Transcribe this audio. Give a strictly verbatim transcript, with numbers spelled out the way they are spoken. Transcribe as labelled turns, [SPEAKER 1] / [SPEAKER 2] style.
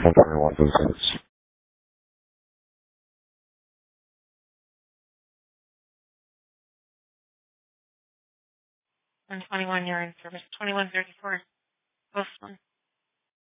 [SPEAKER 1] ten twenty-one to the service.
[SPEAKER 2] one twenty-one, you're in service. twenty-one thirty-four, post one.